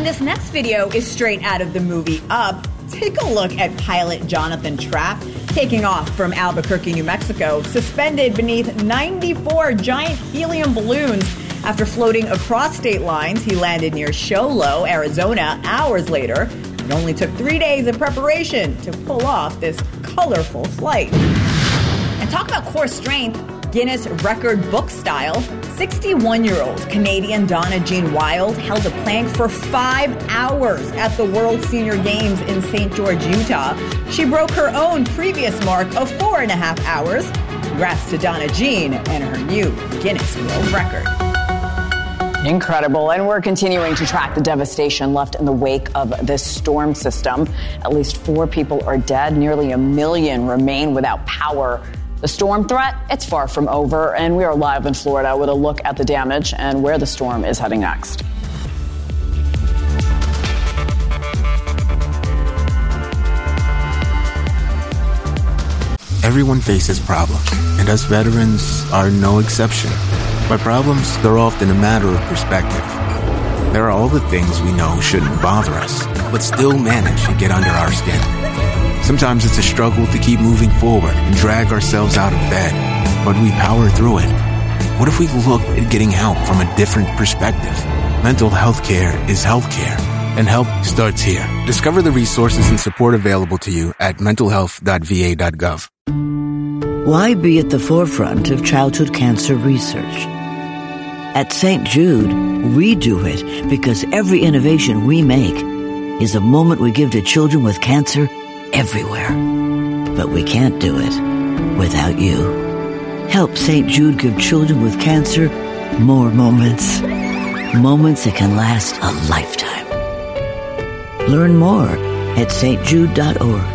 this next video is straight out of the movie Up. Take a look at pilot Jonathan Trapp taking off from Albuquerque, New Mexico, suspended beneath 94 giant helium balloons. After floating across state lines, he landed near Show Low, Arizona, hours later. It only took 3 days of preparation to pull off this colorful flight. And talk about core strength, Guinness record book style. 61-year-old Canadian Donna Jean Wild held a plank for 5 hours at the World Senior Games in St. George, Utah. She broke her own previous mark of 4.5 hours. Congrats to Donna Jean and her new Guinness World Record. Incredible. And we're continuing to track the devastation left in the wake of this storm system. At least 4 people are dead. Nearly 1 million remain without power. The storm threat, it's far from over, and we are live in Florida with a look at the damage and where the storm is heading next. Everyone faces problems, and us veterans are no exception. But problems, they're often a matter of perspective. There are all the things we know shouldn't bother us, but still manage to get under our skin. Sometimes it's a struggle to keep moving forward and drag ourselves out of bed, but we power through it. What if we looked at getting help from a different perspective? Mental health care is healthcare, and help starts here. Discover the resources and support available to you at mentalhealth.va.gov. Why be at the forefront of childhood cancer research? At St. Jude, we do it because every innovation we make is a moment we give to children with cancer everywhere. But we can't do it without you. Help St. Jude give children with cancer more moments. Moments that can last a lifetime. Learn more at stjude.org.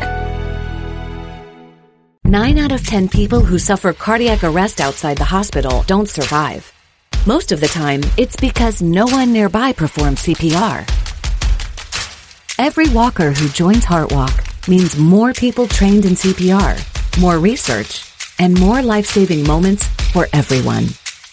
9 out of 10 people who suffer cardiac arrest outside the hospital don't survive. Most of the time, it's because no one nearby performs CPR. Every walker who joins HeartWalk means more people trained in CPR, more research, and more life-saving moments for everyone.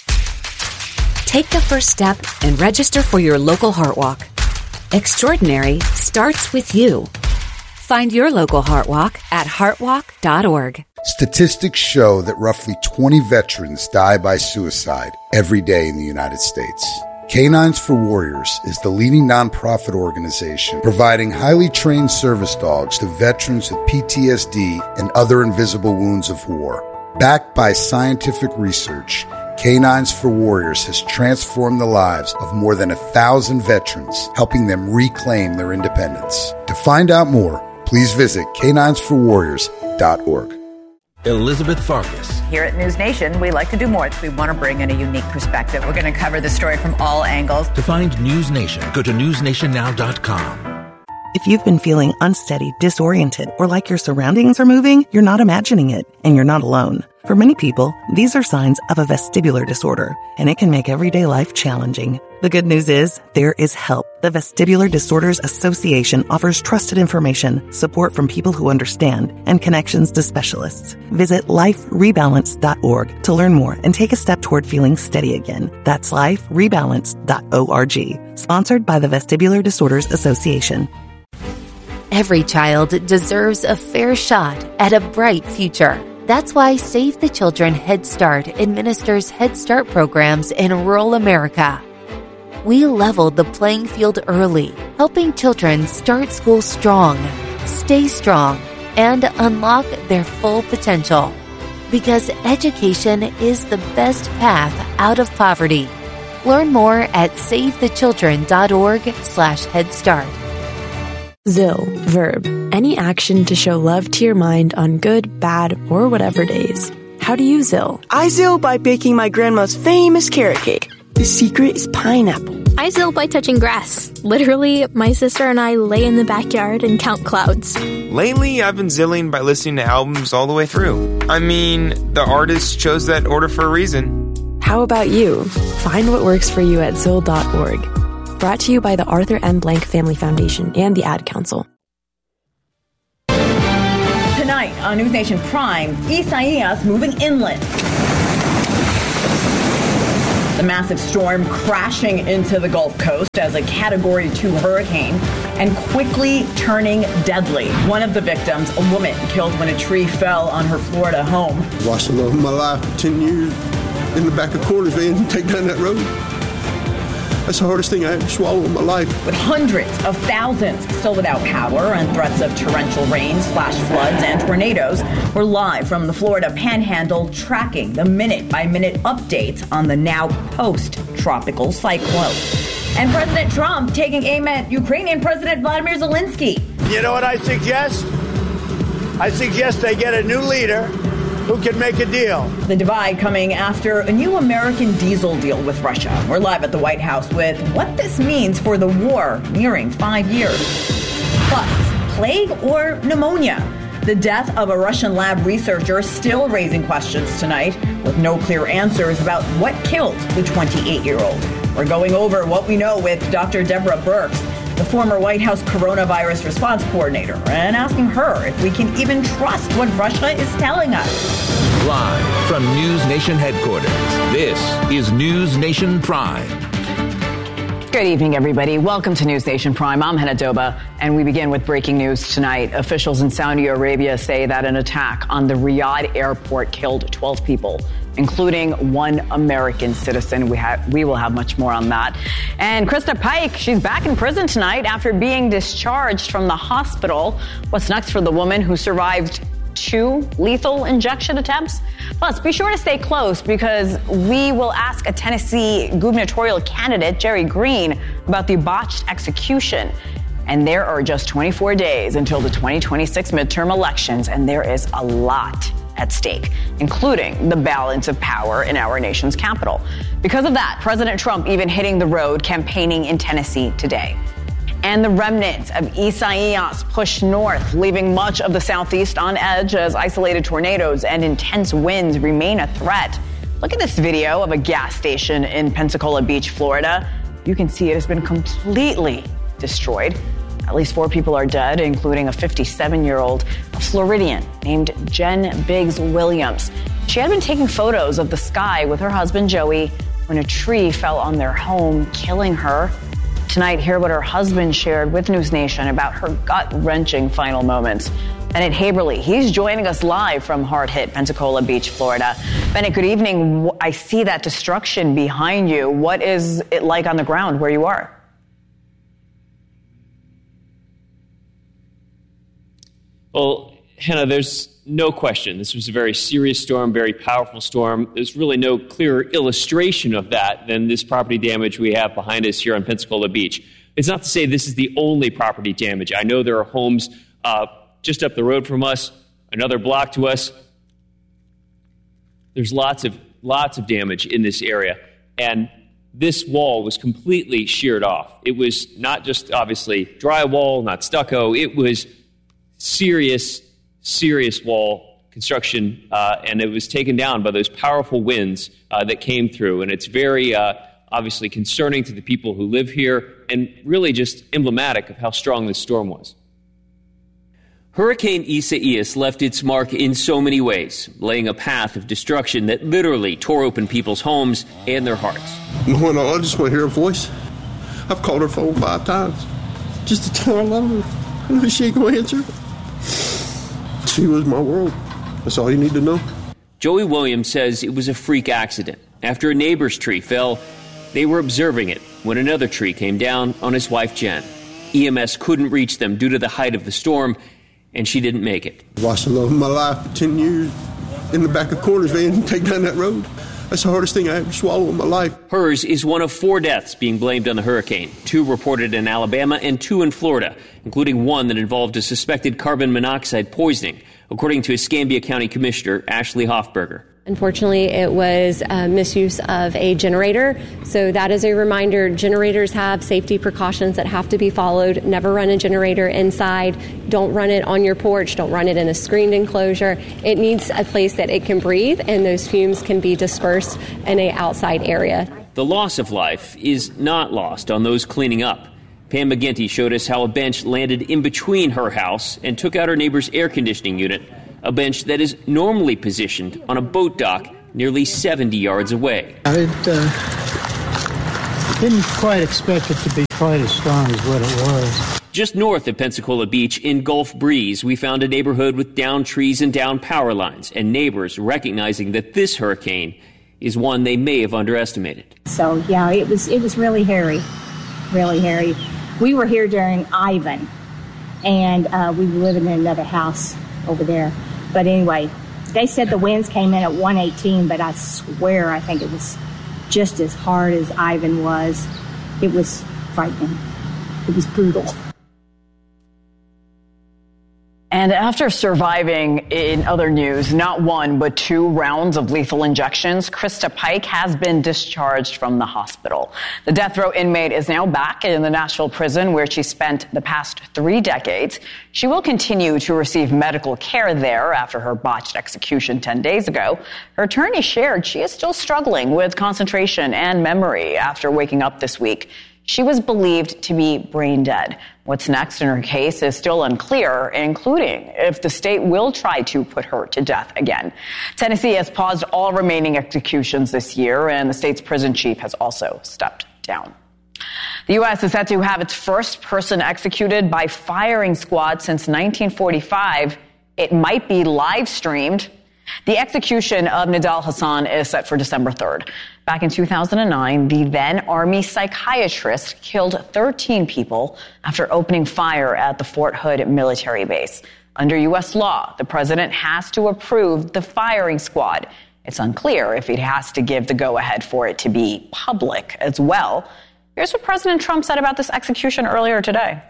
Take the first step and register for your local HeartWalk. Extraordinary starts with you. Find your local HeartWalk at heartwalk.org. Statistics show that roughly 20 veterans die by suicide every day in the United States. Canines for Warriors is the leading nonprofit organization providing highly trained service dogs to veterans with PTSD and other invisible wounds of war. Backed by scientific research, Canines for Warriors has transformed the lives of more than 1,000 veterans, helping them reclaim their independence. To find out more, please visit caninesforwarriors.org. Elizabeth Farkas. Here at News Nation, we like to do more. We want to bring in a unique perspective. We're going to cover the story from all angles. To find News Nation, go to newsnationnow.com. If you've been feeling unsteady, disoriented, or like your surroundings are moving, you're not imagining it, and you're not alone. For many people, these are signs of a vestibular disorder, and it can make everyday life challenging. The good news is, there is help. The Vestibular Disorders Association offers trusted information, support from people who understand, and connections to specialists. Visit liferebalance.org to learn more and take a step toward feeling steady again. That's liferebalance.org. Sponsored by the Vestibular Disorders Association. Every child deserves a fair shot at a bright future. That's why Save the Children Head Start administers Head Start programs in rural America. We leveled the playing field early, helping children start school strong, stay strong, and unlock their full potential. Because education is the best path out of poverty. Learn more at savethechildren.org/headstart. ZIL, verb, any action to show love to your mind on good, bad, or whatever days. How do you ZIL? I ZIL by baking my grandma's famous carrot cake. The secret is pineapple. I ZIL by touching grass. Literally, my sister and I lay in the backyard and count clouds. Lately, I've been zilling by listening to albums all the way through. I mean, the artist chose that order for a reason. How about you? Find what works for you at ZIL.org. Brought to you by the Arthur M. Blank Family Foundation and the Ad Council. Tonight on News Nation Prime, Isaias moving inland. The massive storm crashing into the Gulf Coast as a Category 2 hurricane and quickly turning deadly. One of the victims, a woman, killed when a tree fell on her Florida home. Watched the love of my life for 10 years in the back of Corner's van and take down that road. That's the hardest thing I ever swallowed in my life. With hundreds of thousands still without power and threats of torrential rains, flash floods, and tornadoes, we're live from the Florida Panhandle tracking the minute-by-minute updates on the now post-tropical cyclone. And President Trump taking aim at Ukrainian President Vladimir Zelensky. You know what I suggest? I suggest they get a new leader who can make a deal. The divide coming after a new American diesel deal with Russia. We're live at the White House with what this means for the war nearing 5 years. Plus, plague or pneumonia? The death of a Russian lab researcher still raising questions tonight with no clear answers about what killed the 28-year-old. We're going over what we know with Dr. Deborah Birx, the former White House coronavirus response coordinator, and asking her if we can even trust what Russia is telling us. Live from News Nation headquarters, this is News Nation Prime. Good evening, everybody. Welcome to News Nation Prime. I'm Hannah Doba, and we begin with breaking news tonight. Officials in Saudi Arabia say that an attack on the Riyadh airport killed 12 people, including one American citizen. We will have much more on that. And Krista Pike, she's back in prison tonight after being discharged from the hospital. What's next for the woman who survived 2 lethal injection attempts? Plus, be sure to stay close because we will ask a Tennessee gubernatorial candidate, Jerry Green, about the botched execution. And there are just 24 days until the 2026 midterm elections, and there is a lot at stake, including the balance of power in our nation's capital. Because of that, President Trump even hitting the road campaigning in Tennessee today. And the remnants of Isaias push north, leaving much of the southeast on edge as isolated tornadoes and intense winds remain a threat. Look at this video of a gas station in Pensacola Beach, Florida. You can see it has been completely destroyed. At least 4 people are dead, including a 57-year-old Floridian named Jen Biggs Williams. She had been taking photos of the sky with her husband, Joey, when a tree fell on their home, killing her. Tonight, hear what her husband shared with News Nation about her gut-wrenching final moments. Bennett Haberly, he's joining us live from hard-hit Pensacola Beach, Florida. Bennett, good evening. I see that destruction behind you. What is it like on the ground where you are? Well, Hannah, there's no question. This was a very serious storm, very powerful storm. There's really no clearer illustration of that than this property damage we have behind us here on Pensacola Beach. It's not to say this is the only property damage. I know there are homes just up the road from us, another block to us. There's lots of damage in this area. And this wall was completely sheared off. It was not just, obviously, drywall, not stucco. It was serious wall construction, and it was taken down by those powerful winds that came through. And it's very obviously concerning to the people who live here and really just emblematic of how strong this storm was. Hurricane Isaias left its mark in so many ways, laying a path of destruction that literally tore open people's homes and their hearts. No, I just want to hear her voice. I've called her phone 5 times just to tell her I love her. I know she ain't going to answer. She was my world. That's all you need to know. Joey Williams says it was a freak accident. After a neighbor's tree fell, they were observing it when another tree came down on his wife, Jen. EMS couldn't reach them due to the height of the storm, and she didn't make it. Watched the love of my life for 10 years in the back of Corner's van and take down that road. That's the hardest thing I ever swallowed in my life. Hers is one of 4 deaths being blamed on the hurricane, 2 reported in Alabama and 2 in Florida, including one that involved a suspected carbon monoxide poisoning, according to Escambia County Commissioner Ashley Hoffberger. Unfortunately, it was misuse of a generator. So that is a reminder. Generators have safety precautions that have to be followed. Never run a generator inside. Don't run it on your porch. Don't run it in a screened enclosure. It needs a place that it can breathe, and those fumes can be dispersed in an outside area. The loss of life is not lost on those cleaning up. Pam McGinty showed us how a bench landed in between her house and took out her neighbor's air conditioning unit, a bench that is normally positioned on a boat dock nearly 70 yards away. I Didn't quite expect it to be quite as strong as what it was. Just north of Pensacola Beach in Gulf Breeze, we found a neighborhood with downed trees and downed power lines, and neighbors recognizing that this hurricane is one they may have underestimated. So, yeah, it was really hairy, really hairy. We were here during Ivan, and we were living in another house over there. But anyway, they said the winds came in at 118, but I swear I think it was just as hard as Ivan was. It was frightening. It was brutal. And after surviving, in other news, not one but 2 rounds of lethal injections, Krista Pike has been discharged from the hospital. The death row inmate is now back in the Nashville prison where she spent the past 3 decades. She will continue to receive medical care there after her botched execution 10 days ago. Her attorney shared she is still struggling with concentration and memory after waking up this week. She was believed to be brain dead. What's next in her case is still unclear, including if the state will try to put her to death again. Tennessee has paused all remaining executions this year, and the state's prison chief has also stepped down. The U.S. is set to have its first person executed by firing squad since 1945. It might be live streamed. The execution of Nidal Hasan is set for December 3rd. Back in 2009, the then Army psychiatrist killed 13 people after opening fire at the Fort Hood military base. Under U.S. law, the president has to approve the firing squad. It's unclear if he has to give the go-ahead for it to be public as well. Here's what President Trump said about this execution earlier today.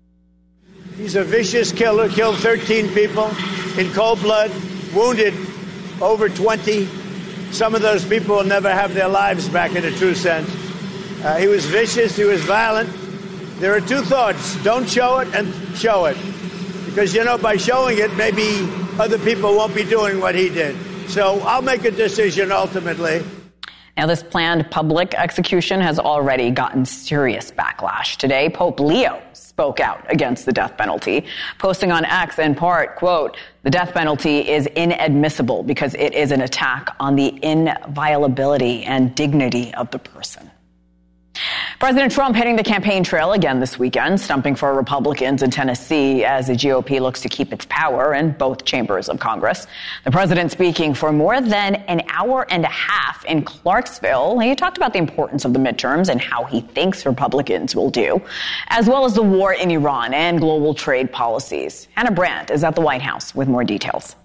He's a vicious killer, killed 13 people in cold blood, wounded over 20. Some of those people will never have their lives back in a true sense. He was vicious. He was violent. There are 2 thoughts. Don't show it and show it. Because, by showing it, maybe other people won't be doing what he did. So I'll make a decision ultimately. Now, this planned public execution has already gotten serious backlash. Today, Pope Leo spoke out against the death penalty, posting on X in part, quote, "The death penalty is inadmissible because it is an attack on the inviolability and dignity of the person." President Trump hitting the campaign trail again this weekend, stumping for Republicans in Tennessee as the GOP looks to keep its power in both chambers of Congress. The president speaking for more than an hour and a half in Clarksville. He talked about the importance of the midterms and how he thinks Republicans will do, as well as the war in Iran and global trade policies. Hannah Brandt is at the White House with more details.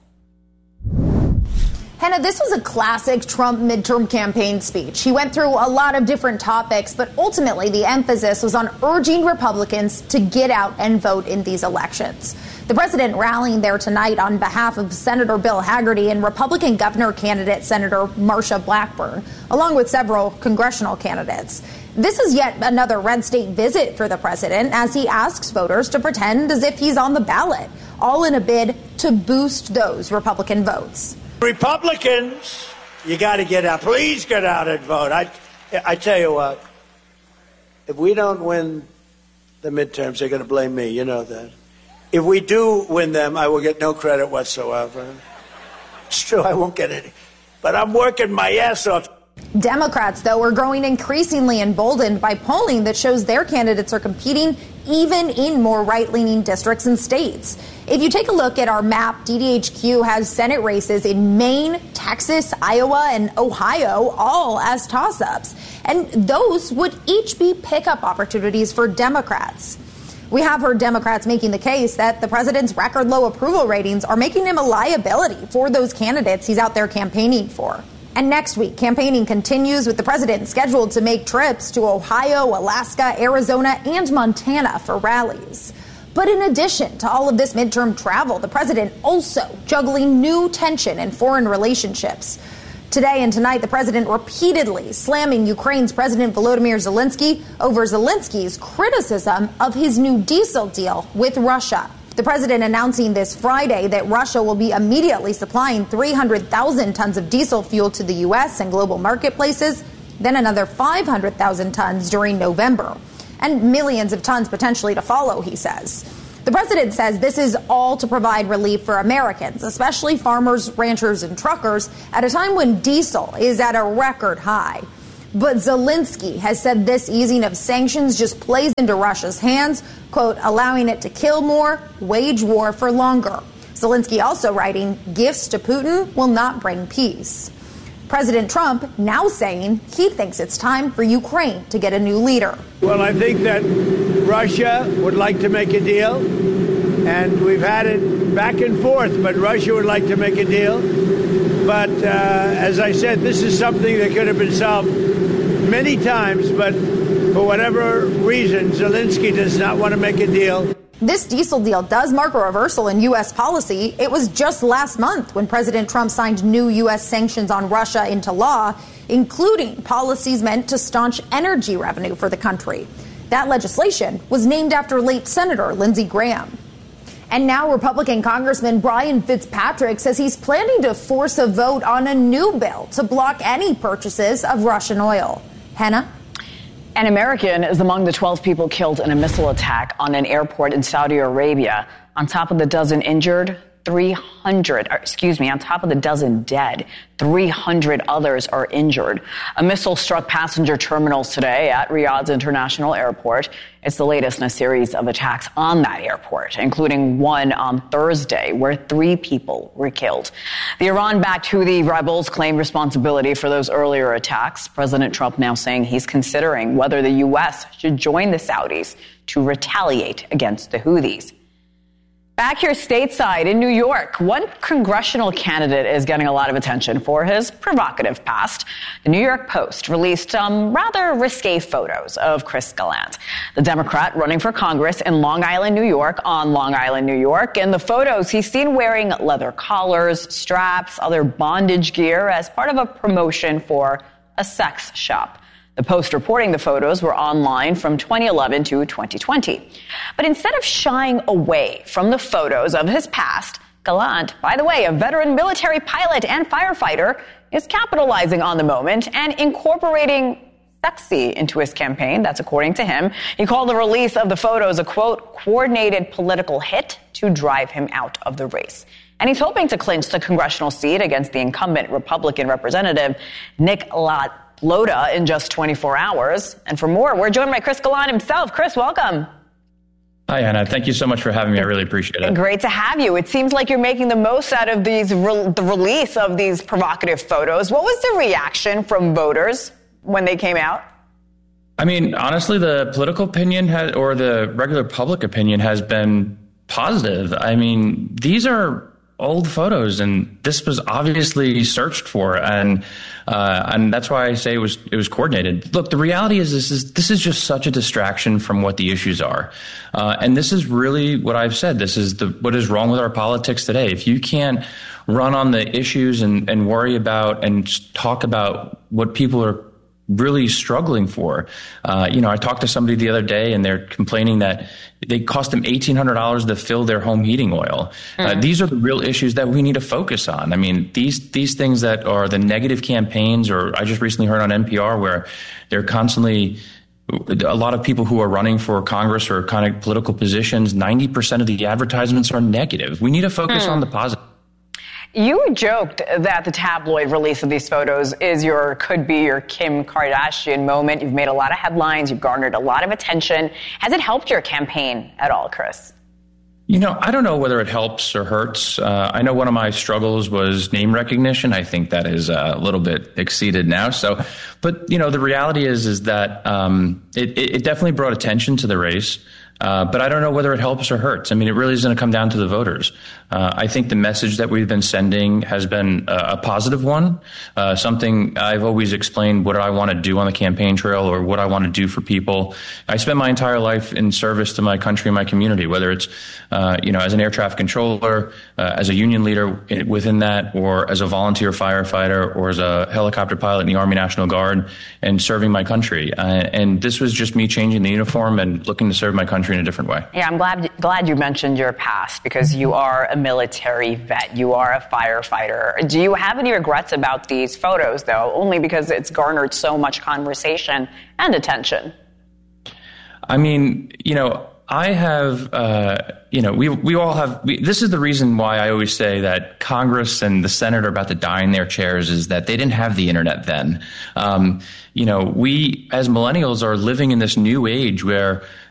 Hannah, this was a classic Trump midterm campaign speech. He went through a lot of different topics, but ultimately the emphasis was on urging Republicans to get out and vote in these elections. The president rallying there tonight on behalf of Senator Bill Hagerty and Republican governor candidate Senator Marsha Blackburn, along with several congressional candidates. This is yet another red state visit for the president as he asks voters to pretend as if he's on the ballot, all in a bid to boost those Republican votes. Republicans, you got to get out. Please get out and vote. I tell you what, if we don't win the midterms, they're going to blame me. You know that. If we do win them, I will get no credit whatsoever. It's true, I won't get any. But I'm working my ass off. Democrats, though, are growing increasingly emboldened by polling that shows their candidates are competing even in more right-leaning districts and states. If you take a look at our map, DDHQ has Senate races in Maine, Texas, Iowa, and Ohio, all as toss-ups. And those would each be pickup opportunities for Democrats. We have heard Democrats making the case that the president's record low approval ratings are making him a liability for those candidates he's out there campaigning for. And next week, campaigning continues with the president scheduled to make trips to Ohio, Alaska, Arizona, and Montana for rallies. But in addition to all of this midterm travel, the president also juggling new tension in foreign relationships. Today and tonight, the president repeatedly slamming Ukraine's President Volodymyr Zelensky over Zelensky's criticism of his new diesel deal with Russia. The president announcing this Friday that Russia will be immediately supplying 300,000 tons of diesel fuel to the U.S. and global marketplaces, then another 500,000 tons during November, and millions of tons potentially to follow, he says. The president says this is all to provide relief for Americans, especially farmers, ranchers, and truckers, at a time when diesel is at a record high. But Zelensky has said this easing of sanctions just plays into Russia's hands, quote, allowing it to kill more, wage war for longer. Zelensky also writing, gifts to Putin will not bring peace. President Trump now saying he thinks it's time for Ukraine to get a new leader. Well, I think that Russia would like to make a deal, and we've had it back and forth, but Russia would like to make a deal. But as I said, this is something that could have been solved many times, but for whatever reason, Zelensky does not want to make a deal. This diesel deal does mark a reversal in U.S. policy. It was just last month when President Trump signed new U.S. sanctions on Russia into law, including policies meant to staunch energy revenue for the country. That legislation was named after late Senator Lindsey Graham. And now Republican Congressman Brian Fitzpatrick says he's planning to force a vote on a new bill to block any purchases of Russian oil. Hannah? An American is among the 12 people killed in a missile attack on an airport in Saudi Arabia. On top of the dozen injured, on top of the dozen dead, 300 others are injured. A missile struck passenger terminals today at Riyadh's International Airport. It's the latest in a series of attacks on that airport, including one on Thursday where 3 people were killed. The Iran-backed Houthi rebels claimed responsibility for those earlier attacks. President Trump now saying he's considering whether the U.S. should join the Saudis to retaliate against the Houthis. Back here stateside in New York, one congressional candidate is getting a lot of attention for his provocative past. The New York Post released some rather risque photos of Chris Gallant, the Democrat running for Congress in Long Island, New York, on Long Island, New York. In the photos, he's seen wearing leather collars, straps, other bondage gear as part of a promotion for a sex shop. The Post reporting the photos were online from 2011 to 2020. But instead of shying away from the photos of his past, Gallant, by the way, a veteran military pilot and firefighter, is capitalizing on the moment and incorporating sexy into his campaign. That's according to him. He called the release of the photos a, quote, coordinated political hit to drive him out of the race. And he's hoping to clinch the congressional seat against the incumbent Republican representative, Nick LaLota, in just 24 hours. And for more, we're joined by Chris Gallant himself. Chris, welcome. Hi, Anna. Thank you so much for having me. I really appreciate it. Great to have you. It seems like you're making the most out of the release of these provocative photos. What was the reaction from voters when they came out? I mean, honestly, the political opinion or the regular public opinion has been positive. I mean, these are old photos, and this was obviously searched for, and that's why I say it was coordinated. Look, the reality is this is just such a distraction from what the issues are, and this is really what I've said. This is what is wrong with our politics today. If you can't run on the issues and worry about and talk about what people are really struggling for. I talked to somebody the other day and they're complaining that they cost them $1,800 to fill their home heating oil. These are the real issues that we need to focus on. I mean, these things that are the negative campaigns, or I just recently heard on NPR where they're constantly, a lot of people who are running for Congress or kind of political positions, 90% of the advertisements are negative. We need to focus on the positive. You joked that the tabloid release of these photos could be your Kim Kardashian moment. You've made a lot of headlines. You've garnered a lot of attention. Has it helped your campaign at all, Chris? I don't know whether it helps or hurts. I know one of my struggles was name recognition. I think that is a little bit exceeded now. But the reality is that it definitely brought attention to the race. But I don't know whether it helps or hurts. I mean, it really is going to come down to the voters. I think the message that we've been sending has been a positive one, something I've always explained what I want to do on the campaign trail or what I want to do for people. I spent my entire life in service to my country and my community, whether it's, as an air traffic controller, as a union leader within that, or as a volunteer firefighter, or as a helicopter pilot in the Army National Guard and serving my country. And this was just me changing the uniform and looking to serve my country in a different way. Yeah, I'm glad you mentioned your past, because you are a military vet. You are a firefighter. Do you have any regrets about these photos, though? Only because it's garnered so much conversation and attention. I mean, I have, we all have, this is the reason why I always say that Congress and the Senate are about to die in their chairs, is that they didn't have the internet then. We as millennials are living in this new age where